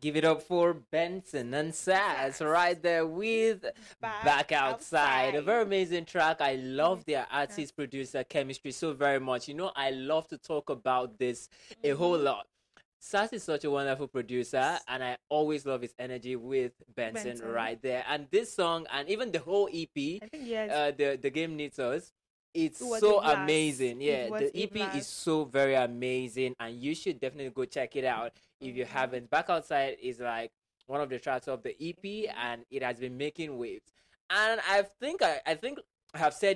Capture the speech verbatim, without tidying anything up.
give it up for Benson and Sass right there with Back, Back Outside. A outside. very amazing track. I love their artist producer chemistry so very much. You know, I love to talk about this a whole Mhm. lot. Sass is such a wonderful producer, and I always love his energy with Benson Benson. right there. And this song, and even the whole E P, I think yes. uh, the the game needs us. It's It was so a blast. amazing. It Yeah, was the a E P is blast. so very amazing, and you should definitely go check it out if you Mhm. haven't. Back Outside is like one of the tracks of the E P, and it has been making waves. And I think I, I think I have said